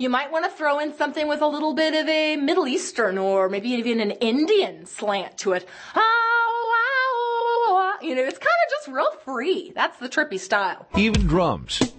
you might want to throw in something with a little bit of a Middle Eastern or maybe even an Indian slant to it. You know, it's kind of just real free. That's the trippy style. Even drums.